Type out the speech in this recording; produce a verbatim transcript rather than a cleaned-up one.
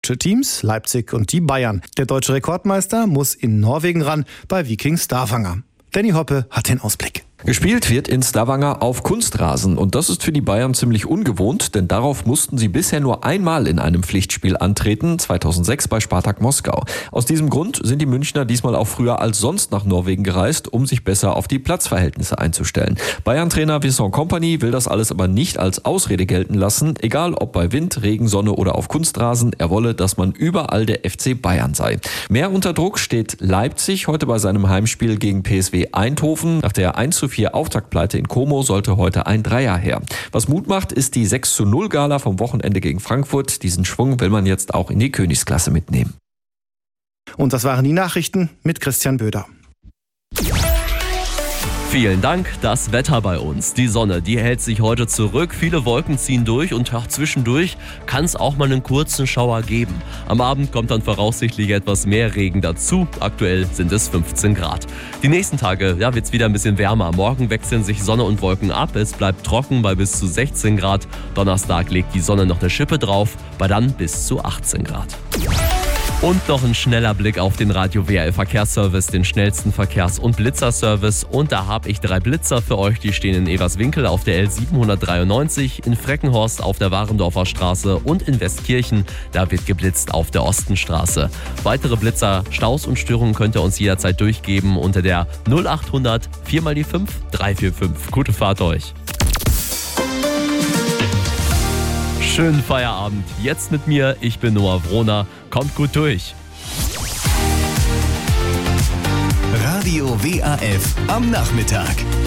Teams, Leipzig und die Bayern. Der deutsche Rekordmeister muss in Norwegen ran bei Viking Stavanger. Danny Hoppe hat den Ausblick. Gespielt wird in Stavanger auf Kunstrasen und das ist für die Bayern ziemlich ungewohnt, denn darauf mussten sie bisher nur einmal in einem Pflichtspiel antreten, zweitausendsechs bei Spartak Moskau. Aus diesem Grund sind die Münchner diesmal auch früher als sonst nach Norwegen gereist, um sich besser auf die Platzverhältnisse einzustellen. Bayern-Trainer Vincent Kompany will das alles aber nicht als Ausrede gelten lassen, egal ob bei Wind, Regen, Sonne oder auf Kunstrasen, er wolle, dass man überall der F C Bayern sei. Mehr unter Druck steht Leipzig heute bei seinem Heimspiel gegen P S V Eindhoven. Nach der eins zu vier Auftaktpleite in Como sollte heute ein Dreier her. Was Mut macht, ist die sechs zu null Gala vom Wochenende gegen Frankfurt. Diesen Schwung will man jetzt auch in die Königsklasse mitnehmen. Und das waren die Nachrichten mit Christian Böder. Vielen Dank. Das Wetter bei uns. Die Sonne, die hält sich heute zurück. Viele Wolken ziehen durch und auch zwischendurch kann es auch mal einen kurzen Schauer geben. Am Abend kommt dann voraussichtlich etwas mehr Regen dazu. Aktuell sind es fünfzehn Grad. Die nächsten Tage ja, wird es wieder ein bisschen wärmer. Morgen wechseln sich Sonne und Wolken ab. Es bleibt trocken bei bis zu sechzehn Grad. Donnerstag legt die Sonne noch eine Schippe drauf, bei dann bis zu achtzehn Grad. Und noch ein schneller Blick auf den Radio W R L Verkehrsservice, den schnellsten Verkehrs- und Blitzerservice. Und da habe ich drei Blitzer für euch, die stehen in Everswinkel auf der L siebenhundertdreiundneunzig, in Freckenhorst auf der Warendorfer Straße und in Westkirchen, da wird geblitzt auf der Ostenstraße. Weitere Blitzer, Staus und Störungen könnt ihr uns jederzeit durchgeben unter der null achthundert vier mal die fünf drei vier fünf. Gute Fahrt euch. Schönen Feierabend. Jetzt mit mir, ich bin Noah Wrohner. Kommt gut durch. Radio W A F am Nachmittag.